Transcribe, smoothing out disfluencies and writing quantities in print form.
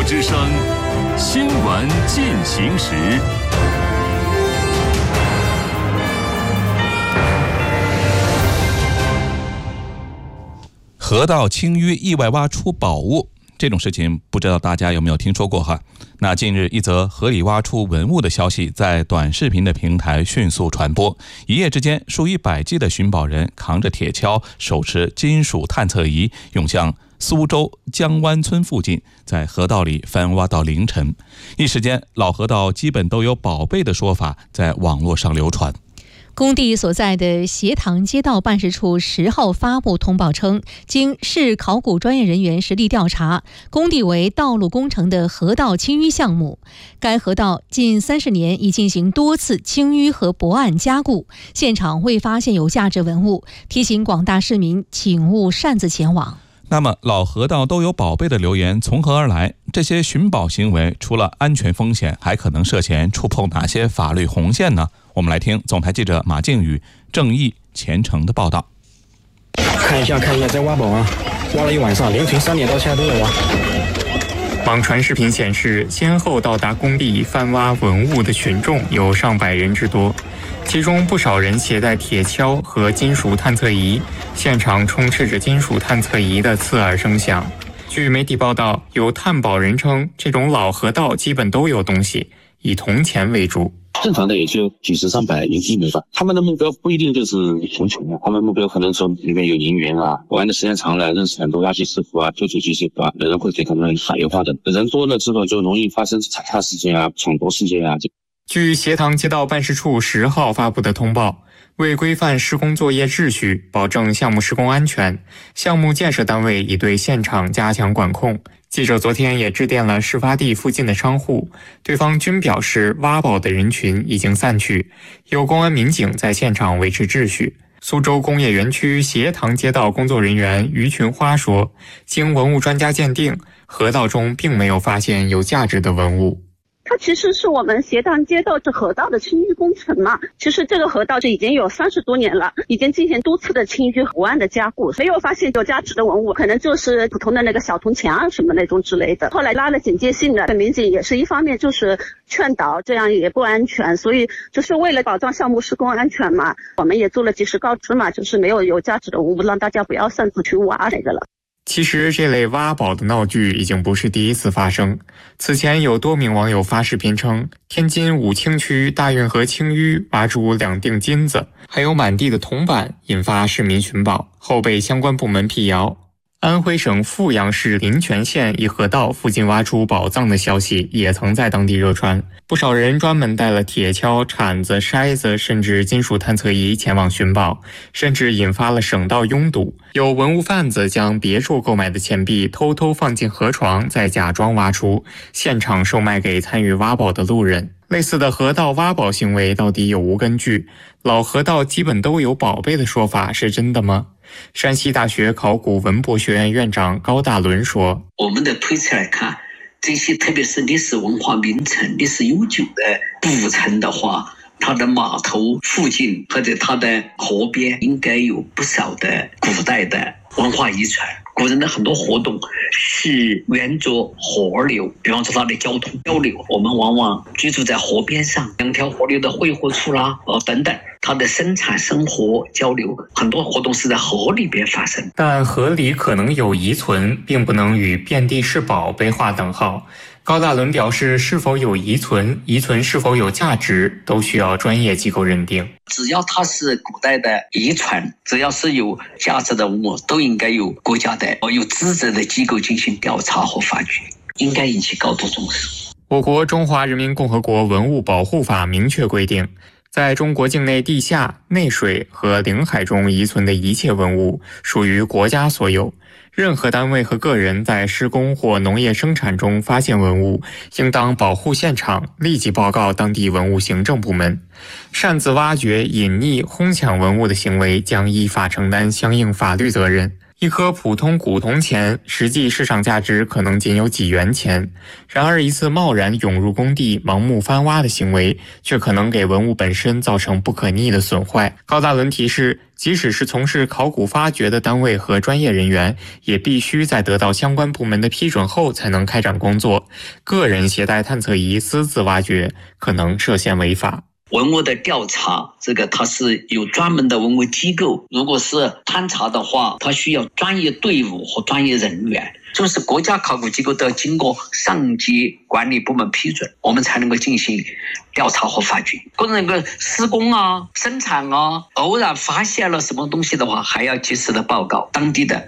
之声，新闻进行时。 河道清淤意外挖出宝物，这种事情不知道大家有没有听说过哈？那近日一则河里挖出文物的消息在短视频的平台迅速传播，一夜之间数以百计的寻宝人扛着铁锹，手持金属探测仪，涌向苏州江湾村附近，在河道里翻挖到凌晨。一时间，老河道基本都有宝贝的说法在网络上流传。 工地所在的协塘街道办事处10号发布通报称，经市考古专业人员实地调查，工地为道路工程的河道清淤项目。该河道近30年已进行多次清淤和驳岸加固，现场未发现有价值文物，提醒广大市民请勿擅自前往。 那么老河道都有宝贝的流言从何而来？这些寻宝行为除了安全风险，还可能涉嫌触碰哪些法律红线呢？我们来听总台记者马靖宇、正义、虔诚的报道。 看一下，在挖宝啊！挖了一晚上，凌晨3点到现在都在挖。 网传视频显示，先后到达工地翻挖文物的群众有上百人之多，其中不少人携带铁锹和金属探测仪，现场充斥着金属探测仪的刺耳声响。据媒体报道，有探宝人称，这种老河道基本都有东西，以铜钱为主。 正常的也就几十上百人均没吧，他们的目标不一定就是穷穷啊，他们目标可能说里面有银元啊，玩的时间长了，认识很多垃圾师傅啊、旧主机师傅啊，人会给他们海油化的，人多了之后就容易发生踩踏事件啊、抢夺事件啊。 据协塘街道办事处10号发布的通报，为规范施工作业秩序，保证项目施工安全，项目建设单位已对现场加强管控。记者昨天也致电了事发地附近的商户，对方均表示挖宝的人群已经散去，有公安民警在现场维持秩序。苏州工业园区协塘街道工作人员于群花说，经文物专家鉴定，河道中并没有发现有价值的文物。 它其实是我们协塘街道这河道的清淤工程嘛，其实这个河道就已经有30多年了，已经进行多次的清淤和驳岸的加固，没有发现有价值的文物，可能就是普通的那个小铜钱啊什么那种之类的。后来拉了警戒性的民警也是一方面就是劝导，这样也不安全，所以就是为了保障项目施工安全嘛，我们也做了及时告知嘛，就是没有价值的文物，让大家不要擅自去挖那个了。 其实这类挖宝的闹剧已经不是第一次发生。此前有多名网友发视频称，天津武清区大运河清淤挖出2锭金子，还有满地的铜板，引发市民寻宝，后被相关部门辟谣。安徽省阜阳市临泉县一河道附近挖出宝藏的消息也曾在当地热传，不少人专门带了铁锹、铲子、筛子，甚至金属探测仪前往寻宝，甚至引发了省道拥堵。有文物贩子将别处购买的钱币偷偷放进河床，再假装挖出，现场售卖给参与挖宝的路人。类似的河道挖宝行为到底有无根据？老河道基本都有宝贝的说法是真的吗？山西大学考古文博学院院长高大伦说， 我们的推测来看，这些特别是历史文化名城、历史悠久的古城的话，它的码头附近或者它的河边应该有不少的古代的文化遗产。古人的很多活动是沿着河流，比方说它的交通交流，我们往往居住在河边上，2条河流的汇合处啦，等等，它的生产生活交流，很多活动是在河里边发生。 但河里可能有遗存，并不能与遍地是宝被划等号。高大伦表示，是否有遗存是否有价值，都需要专业机构认定。 只要它是古代的遗传，只要是有价值的文物，都应该有国家的有资质的机构进行调查和发掘，应该引起高度重视。 我国中华人民共和国文物保护法明确规定，在中国境内地下、内水和领海中遗存的一切文物属于国家所有。任何单位和个人在施工或农业生产中发现文物，应当保护现场，立即报告当地文物行政部门。擅自挖掘、隐匿、哄抢文物的行为将依法承担相应法律责任。 一颗普通古铜钱实际市场价值可能仅有几元钱，然而一次贸然涌入工地盲目翻挖的行为却可能给文物本身造成不可逆的损坏。高大伦提示，即使是从事考古发掘的单位和专业人员，也必须在得到相关部门的批准后才能开展工作，个人携带探测仪私自挖掘可能涉嫌违法。 文物的调查，这个它是有专门的文物机构，如果是勘查的话，它需要专业队伍和专业人员，就是国家考古机构都要经过上级管理部门批准，我们才能够进行调查和发掘。或者那个施工啊、生产啊，偶然发现了什么东西的话，还要及时的报告当地的